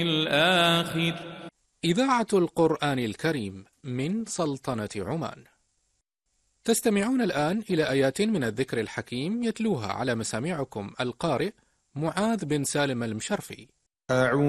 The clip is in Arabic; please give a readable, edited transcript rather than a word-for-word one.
الآخر. إذاعة القرآن الكريم من سلطنة عمان. تستمعون الآن إلى آيات من الذكر الحكيم يتلوها على مسامعكم القارئ معاذ بن سالم المشرفي.